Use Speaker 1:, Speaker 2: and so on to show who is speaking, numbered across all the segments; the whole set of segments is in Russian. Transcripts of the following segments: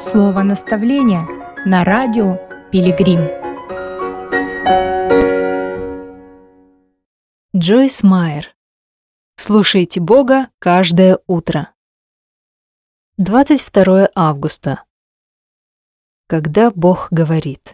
Speaker 1: Слово наставления на радио Пилигрим.
Speaker 2: Джойс Майер. Слушайте Бога каждое утро. 22 августа. Когда Бог говорит.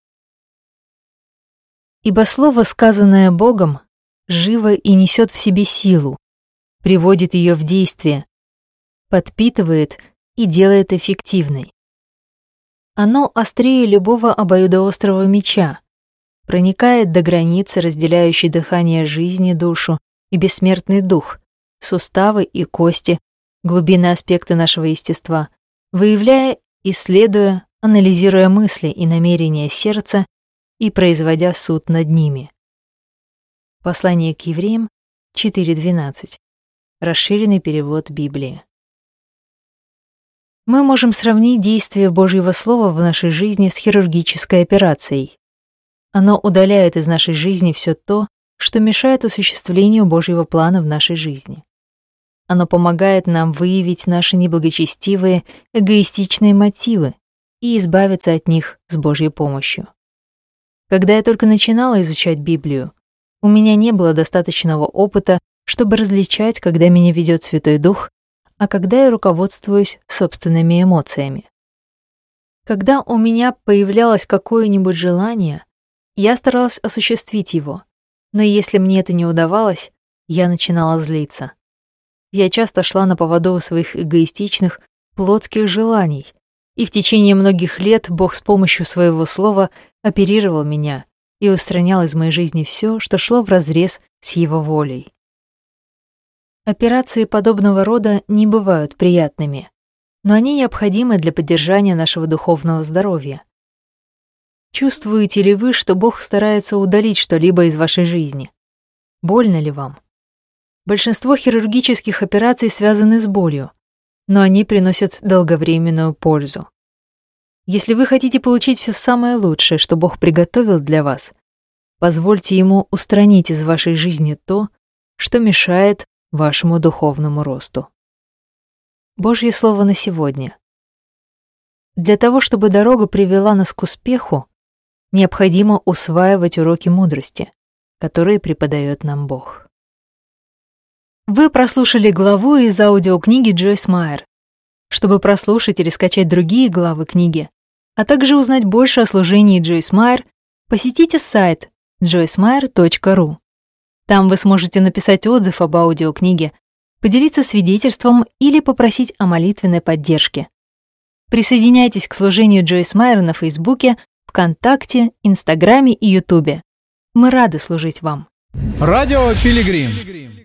Speaker 2: Ибо слово, сказанное Богом, живо и несет в себе силу, приводит ее в действие, подпитывает и делает эффективной. Оно острее любого обоюдоострого меча, проникает до границы, разделяющей дыхание жизни, душу и бессмертный дух, суставы и кости, глубинные аспекты нашего естества, выявляя, исследуя, анализируя мысли и намерения сердца и производя суд над ними. Послание к евреям 4:12. Расширенный перевод Библии. Мы можем сравнить действие Божьего Слова в нашей жизни с хирургической операцией. Оно удаляет из нашей жизни все то, что мешает осуществлению Божьего плана в нашей жизни. Оно помогает нам выявить наши неблагочестивые, эгоистичные мотивы и избавиться от них с Божьей помощью. Когда я только начинала изучать Библию, у меня не было достаточного опыта, чтобы различать, когда меня ведет Святой Дух, а когда я руководствуюсь собственными эмоциями. Когда у меня появлялось какое-нибудь желание, я старалась осуществить его, но если мне это не удавалось, я начинала злиться. Я часто шла на поводу у своих эгоистичных, плотских желаний, и в течение многих лет Бог с помощью своего слова оперировал меня и устранял из моей жизни все, что шло вразрез с Его волей. Операции подобного рода не бывают приятными, но они необходимы для поддержания нашего духовного здоровья. Чувствуете ли вы, что Бог старается удалить что-либо из вашей жизни? Больно ли вам? Большинство хирургических операций связаны с болью, но они приносят долговременную пользу. Если вы хотите получить все самое лучшее, что Бог приготовил для вас, позвольте Ему устранить из вашей жизни то, что мешает вашему духовному росту. Божье слово на сегодня. Для того, чтобы дорога привела нас к успеху, необходимо усваивать уроки мудрости, которые преподает нам Бог. Вы прослушали главу из аудиокниги Джойс Майер. Чтобы прослушать или скачать другие главы книги, а также узнать больше о служении Джойс Майер, посетите сайт joycemeyer.ru. Там вы сможете написать отзыв об аудиокниге, поделиться свидетельством или попросить о молитвенной поддержке. Присоединяйтесь к служению Джойс Майер на Фейсбуке, ВКонтакте, Инстаграме и Ютубе. Мы рады служить вам.
Speaker 3: Радио Пилигрим.